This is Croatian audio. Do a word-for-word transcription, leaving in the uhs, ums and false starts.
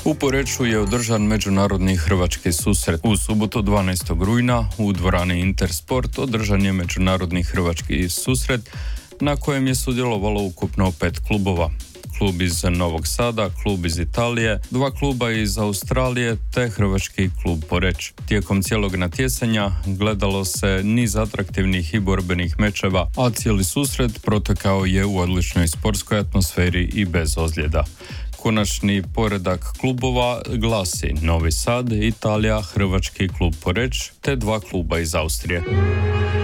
U Poreču je održan međunarodni hrvački susret. U subotu dvanaestog rujna u dvorani Intersport održan je međunarodni hrvački susret na kojem je sudjelovalo ukupno pet klubova. Klub iz Novog Sada, klub iz Italije, dva kluba iz Australije te hrvački klub Poreč. Tijekom cijelog natjecanja gledalo se niz atraktivnih i borbenih mečeva, a cijeli susret protekao je u odličnoj sportskoj atmosferi i bez ozljeda. Konačni poredak klubova glasi Novi Sad, Italija, hrvački klub Poreč te dva kluba iz Austrije.